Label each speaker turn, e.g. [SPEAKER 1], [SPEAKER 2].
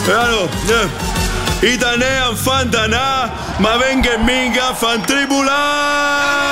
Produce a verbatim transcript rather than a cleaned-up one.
[SPEAKER 1] Allora, eh, Itanea fan danà, ma venga minga fan tribulà!